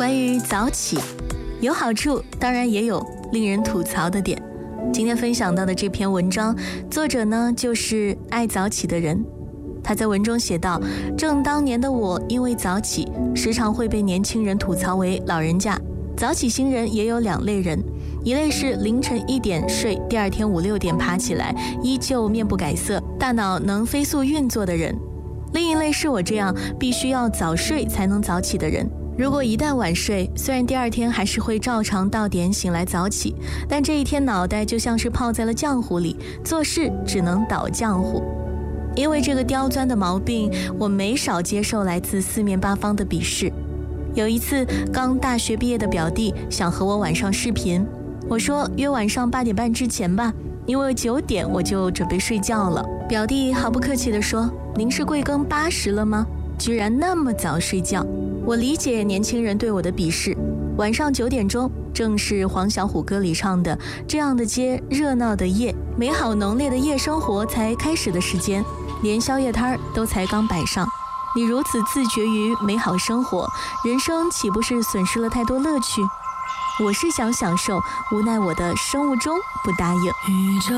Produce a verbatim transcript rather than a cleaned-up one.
关于早起，有好处，当然也有令人吐槽的点。今天分享到的这篇文章，作者呢就是爱早起的人。他在文中写道，正当年的我因为早起，时常会被年轻人吐槽为老人家。早起型人也有两类人，一类是凌晨一点睡，第二天五六点爬起来，依旧面不改色，大脑能飞速运作的人。另一类是我这样必须要早睡才能早起的人。如果一旦晚睡，虽然第二天还是会照常到点醒来早起，但这一天脑袋就像是泡在了浆糊里，做事只能倒浆糊。因为这个刁钻的毛病，我没少接受来自四面八方的鄙视。有一次，刚大学毕业的表弟想和我晚上视频，我说约晚上八点半之前吧，因为九点我就准备睡觉了。表弟毫不客气地说，您是贵庚八十了吗？居然那么早睡觉。我理解年轻人对我的鄙视。晚上九点钟，正是黄小琥歌里唱的这样的街，热闹的夜，美好浓烈的夜生活才开始的时间，连宵夜摊都才刚摆上。你如此自绝于美好生活，人生岂不是损失了太多乐趣？我是想享受，无奈我的生物钟不答应。